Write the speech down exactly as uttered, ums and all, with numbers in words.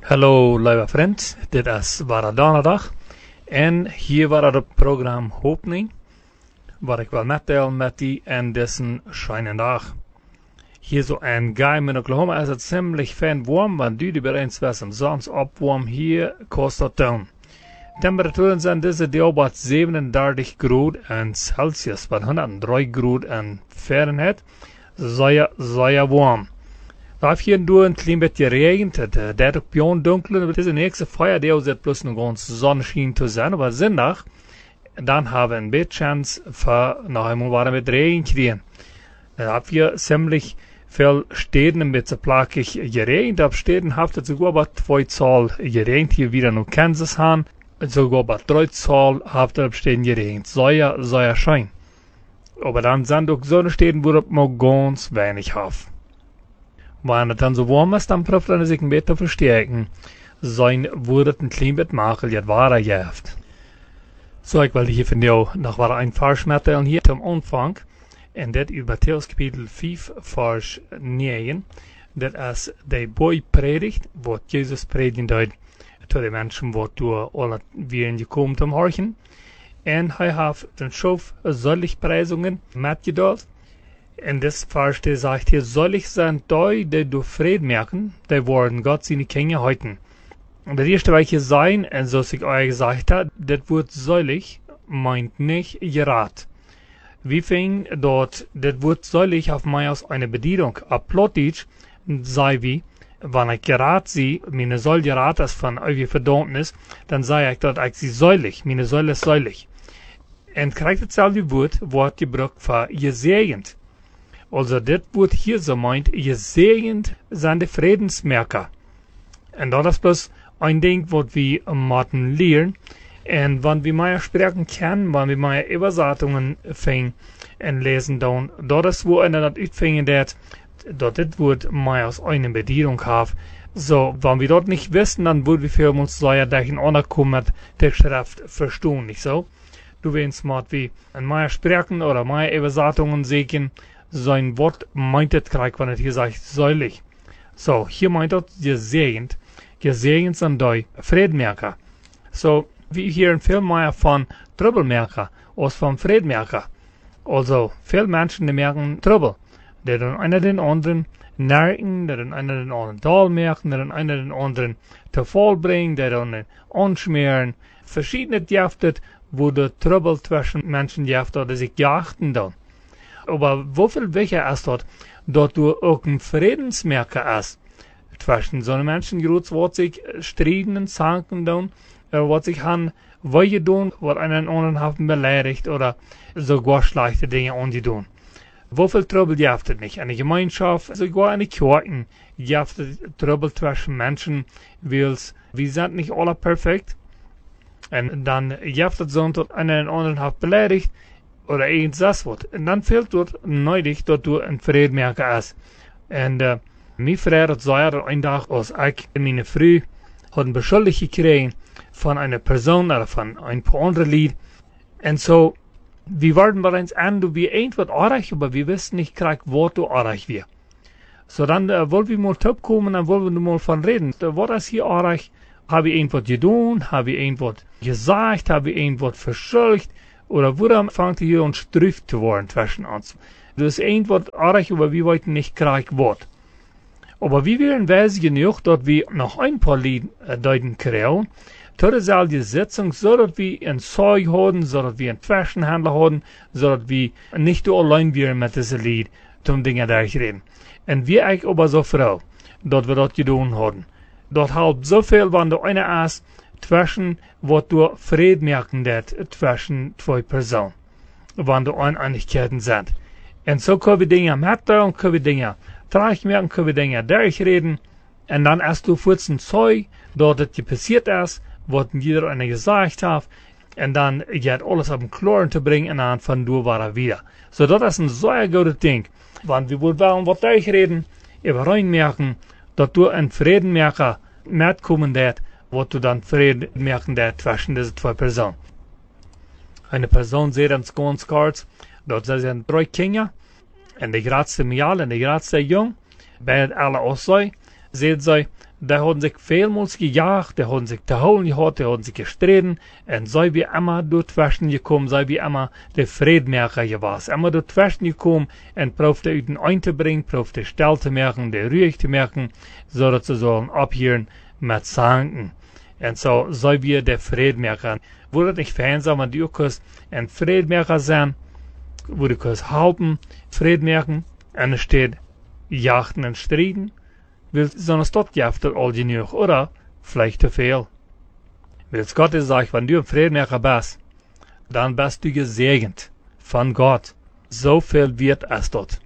Hallo lieve vriend, dit is Donderdag en hier was het programma Opening, wat ik wil meddelen met die en deze schijne dag. Hier zo in Geim in Oklahoma is het ziemlich fijn warm, want du die bereits was im Zons opwarm hier kostet town. Temperaturen zijn deze deel wat zevenendertig graden Celsius, wat honderddrie graden Fahrenheit, zeer, zeer warm. We hebben hier door een klein beetje geregend, het is ook pion donker, het is een eerste feierdag, zit plus nog ons zonneschijn te zijn, maar zondag, dan hebben we een beetje kans voor nog eenmaal warm met regen krijgen. Dan hebben we ziemlich veel steden een beetje plakig geregend, op steden heeft het sogar wat tweetal geregend, hier wieder in Kansas gaan, sogar wat drietal heeft het op steden geregend, zeer, zeer schön. Aber dann sind auch so steden, wo het maar ganz wenig heeft. Wanneer het dan zo warm is, dan proeft het zich een beetje versterken. Zijn wordt het een klein beetje makkelijker waar je heeft. Zo, ik wilde hier van jou nog wel een vers meddelen hier zum Anfang. En dit is Matthäus kapitel vijf, vers negen. Dat is de boy predigt, wat Jezus predigen deed. Tot de mensen wat door alle weer gekomen te horen. En hij heeft een schoof zaligpreisungen metgedeeld. En dit vers zegt hier, selig zijn die, die door vrede merken, die worden Gott zijn Kinder heute. Und das erste, was hier sein, und so ich euch gesagt habe, das Wort selig meint nicht gerad. Wie fing dort, das Wort selig auf mij als eine Bedienung. Auf Plattdeutsch sei wie, wenn ich gerad sie, meine soll gerad ist von euch Verdammnis, dann sei ich dort, ich sie selig, meine soll ist selig. Und kriegt dasselbe Wort, Wort gebraucht für gesegnet. Also, das Wort hier so meint, gesegnet sind die Friedensmerker. Und das ist bloß ein Ding, was wir müssen lernen. Und wenn wir mehr sprechen können, wenn wir mehr Übersetzungen finden und lesen, dann, das ist, wo einer das utfingen, dass das Wort mehr als eine Bedienung hat. So, wenn wir das nicht wissen, dann würden wir für uns sagen, dass ein anderer kommt, die Schrift verstehen, nicht so? Du willst mal, wie mehr sprechen oder mehr Übersetzungen sehen, sein Wort meint es gleich, wenn es hier sagt, säulig. So, hier meint es gesegnet. Gesegnet sind die Friedmerker. So, wir hören viel mehr von Troublmerker als von Friedmerker. Also, viele Menschen, die merken Trouble. Die dann einer den anderen nerven, die dann einer den anderen Tal merken, die dann einer den anderen zu Fall bringen, die dann anschmieren. Verschiedene Jaftet, wo der Trouble zwischen Menschen jaftet oder sich jachten dann. Aber wofür wichtiger ist dort, dass du auch ein Friedensmerker ist. Zwischen so Menschen, die sich streiten und zanken tun, was sich han, was tun, was einen anderen haben beleidigt oder sogar schlechte Dinge an die tun. Wofür Trouble gibt es nicht? Eine Gemeinschaft, sogar eine Kirche, gibt es Trouble zwischen Menschen, weil wir sind nicht alle perfekt. Und dann gibt es so, dass einen anderen hat beleidigt, oder eens das wordt. En dan fehlt dort nodig dat du een Friedmerker is. En uh, mijn vrouw had zei dat een dag als ik en mijn vrouw hadden beschuldigd gekregen van een persoon of van een paar andere lied. En zo, we waren wel eens aan, du wie eind wat aardig, maar we wisten niet krijg wat du aardig weer. So dan uh, willen we maar opkomen en willen we maar van reden. Uh, wat is hier aardig? Heb je eind wat gedaan? Heb je eind wat gezegd? Heb je eind wat verschuldigd? Oder warum fängt hier uns Strüff zu worden zwischen uns? Das ist ein Wort arg, aber wir wollten nicht gleich Wort. Aber wir werden weise genug, dass wir noch ein paar Lied äh, deuten kriegen. Tot soll die Sitzung, so dass wir ein Zeug haben, so dass wir einen Zwischenhändler haben, so dass wir nicht allein wären mit diesem Lied, zum Dinge durchreden. Und wir eigentlich aber so froh, dass wir das getan haben. Das hilft so viel, wenn du einer ist, zwischen, wat du Fried merken dat zwischen zwei Personen, wann du Uneinigkeiten sind. Und so können wir Dinge mitteilen, können wir Dinge trage merken, können wir Dinge durchreden, und dann hast du kurz ein Zeug, dort das passiert ist, was jeder einer gesagt hat, und dann geht alles auf den Kloren zu bringen, und dann von du war er wieder. So, das ist ein sehr gutes Ding. Wenn wir wollen was durchreden, über reinmerken, dass du ein Friedenmerker mitkommen dat, wat du dann Frieden merken der zwischen diese zwei Personen. Eine Person sieht uns ganz kurz, dort sind drei Kinder, und die grootste Mial en de grootste jong, bij alle Ostsee, seht sie, die haben sich vielmals gejagt, die haben sich zu holen gehabt, die haben sich gestritten, und sei wie immer dazwischen gekommen, sei wie immer der Friedmacher gewesen. Immer dazwischen gekommen und probt er den einzubringen, probt er still zu machen, der ruhig zu machen, so dass sie sollen abhören mit Zanken. Und so sei wie der Friedmacher. Würde nicht fein sein, wenn du kannst ein Friedmacher sein, wo du kannst halten, Friedmachen, und es steht, jachten und striden, willst so eine Stadtjafter all genug, oder vielleicht zu viel. Willst Gott sagt, wenn du ein Friedmacher bist, dann bist du gesegnet von Gott. So viel wird es dort.